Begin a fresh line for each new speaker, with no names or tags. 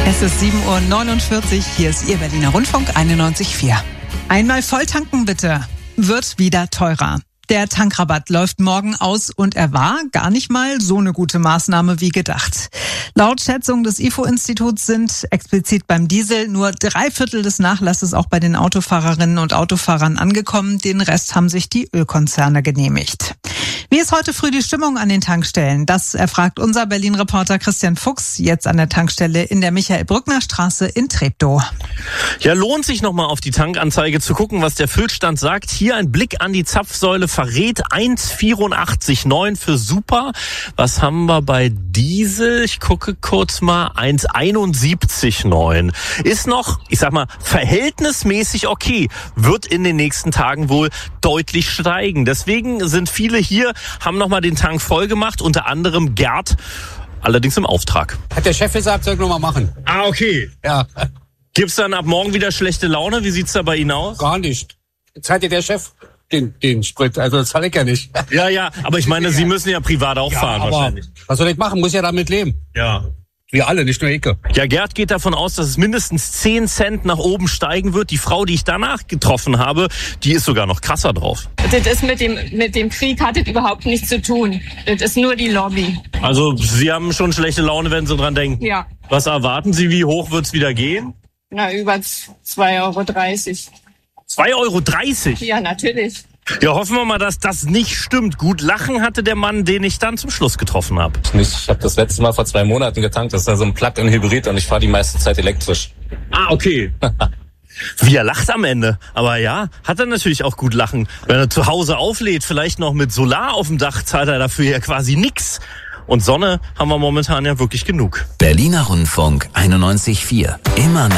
Es ist 7.49 Uhr, hier ist Ihr Berliner Rundfunk 91.4. Einmal volltanken bitte, wird wieder teurer. Der Tankrabatt läuft morgen aus und er war gar nicht mal so eine gute Maßnahme wie gedacht. Laut Schätzung des IFO-Instituts sind explizit beim Diesel nur 3/4 des Nachlasses auch bei den Autofahrerinnen und Autofahrern angekommen. Den Rest haben sich die Ölkonzerne genehmigt. Wie ist heute früh die Stimmung an den Tankstellen? Das erfragt unser Berlin-Reporter Christian Fuchs jetzt an der Tankstelle in der Michael-Brückner-Straße in Treptow.
Ja, lohnt sich nochmal auf die Tankanzeige zu gucken, was der Füllstand sagt. Hier ein Blick an die Zapfsäule verrät 1,84,9 für Super. Was haben wir bei Diesel? Ich gucke kurz mal. 1,71,9. Ist noch, ich sag mal, verhältnismäßig okay. Wird in den nächsten Tagen wohl deutlich steigen. Deswegen sind viele hier, haben nochmal den Tank voll gemacht, unter anderem Gerd, allerdings im Auftrag.
Hat der Chef gesagt, soll ich nochmal machen.
Ah, okay.
Ja.
Gibt's dann ab morgen wieder schlechte Laune? Wie sieht's da bei Ihnen aus?
Gar nicht. Jetzt hat ja der Chef den Sprit, also das zahle ich ja nicht.
Ja, aber ich meine, Sie müssen ja privat auch fahren
aber
wahrscheinlich.
Was soll ich machen? Muss ja damit leben.
Ja.
Wir alle, nicht nur Icke.
Ja, Gerd geht davon aus, dass es mindestens 10 Cent nach oben steigen wird. Die Frau, die ich danach getroffen habe, die ist sogar noch krasser drauf.
Das ist mit dem Krieg hat das überhaupt nichts zu tun. Das ist nur die Lobby.
Also Sie haben schon schlechte Laune, wenn Sie dran denken.
Ja.
Was erwarten Sie? Wie hoch wird's wieder gehen?
Na, über 2,30
€. 2,30
€. Ja, natürlich.
Ja, hoffen wir mal, dass das nicht stimmt. Gut lachen hatte der Mann, den ich dann zum Schluss getroffen habe.
Ich habe das letzte Mal vor 2 Monaten getankt. Das ist ja so ein Plug-in-Hybrid und ich fahre die meiste Zeit elektrisch.
Ah, okay. Wie er lacht am Ende. Aber ja, hat er natürlich auch gut lachen. Wenn er zu Hause auflädt, vielleicht noch mit Solar auf dem Dach, zahlt er dafür ja quasi nix. Und Sonne haben wir momentan ja wirklich genug.
Berliner Rundfunk 91.4. Immer